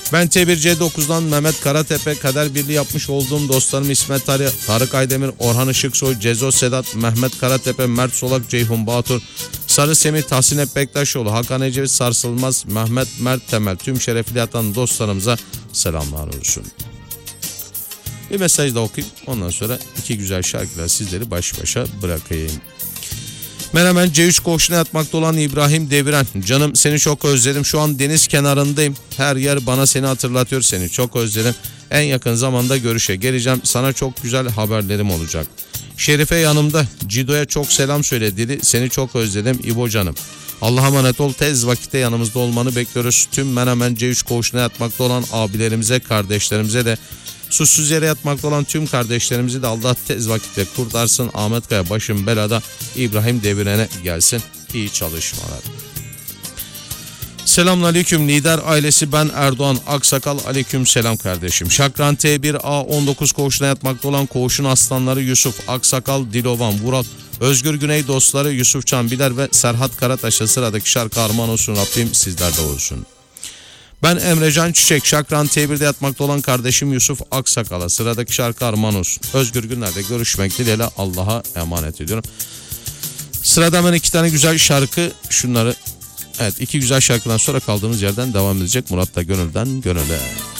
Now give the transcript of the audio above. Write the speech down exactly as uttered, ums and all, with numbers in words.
Ben T bir C dokuzdan Mehmet Karatepe, kader birliği yapmış olduğum dostlarım İsmet Tarık, Tarık Aydemir, Orhan Işıksoy, Cezo Sedat, Mehmet Karatepe, Mert Solak, Ceyhun Batur, Sarı Semih, Tahsin Hep Bektaşoğlu, Hakan Ecevit, Sarsılmaz, Mehmet Mert Temel, tüm şerefli yatan dostlarımıza selamlar olsun. Bir mesaj da okuyayım, ondan sonra iki güzel şarkılar sizleri baş başa bırakayım. Menemen C üç koğuşuna yatmakta olan İbrahim Deviren. Canım seni çok özledim. Şu an deniz kenarındayım. Her yer bana seni hatırlatıyor. Seni çok özledim. En yakın zamanda görüşe geleceğim. Sana çok güzel haberlerim olacak. Şerife yanımda. Cido'ya çok selam söyle dedi. Seni çok özledim İbo canım. Allah'a emanet ol. Tez vakitte yanımızda olmanı bekliyoruz. Tüm Menemen C üç koğuşuna yatmakta olan abilerimize, kardeşlerimize de, susuz yere yatmakta olan tüm kardeşlerimizi de Allah tez vakitte kurtarsın. Ahmet Kaya başım belada, İbrahim Deviren'e gelsin. İyi çalışmalar. Selamünaleyküm lider ailesi, ben Erdoğan Aksakal, aleyküm selam kardeşim. Şakran T bir A on dokuz koğuşuna yatmakta olan koğuşun aslanları Yusuf Aksakal, Dilovan Vural, Özgür Güney dostları Yusuf Çambiler ve Serhat Karataş'a sıradaki şarkı armağan olsun, Rabbim sizlerde olsun. Ben Emrecan Çiçek, Şakran T bir'de yatmakta olan kardeşim Yusuf Aksakal'a sıradaki şarkı armağan olsun. Özgür günlerde görüşmek dileğiyle, Allah'a emanet ediyorum. Sırada hemen iki tane güzel şarkı, şunları, evet iki güzel şarkıdan sonra kaldığımız yerden devam edecek. Murat da Gönül'den Gönül'e.